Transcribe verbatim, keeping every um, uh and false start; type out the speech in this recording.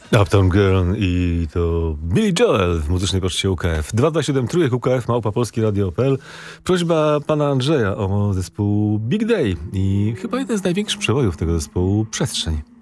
Uptown Girl i to Billy Joel w muzycznej poczcie U K F. dwa dwa siedem trójek U K F, małpa polski radio kropka p l. Prośba pana Andrzeja o zespół Big Day i chyba jeden z największych przebojów tego zespołu, Przestrzeń.